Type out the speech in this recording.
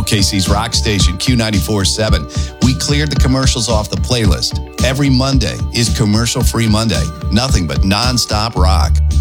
LKC's rock station, Q94.7. We cleared the commercials off the playlist. Every Monday is Commercial Free Monday. Nothing but nonstop rock.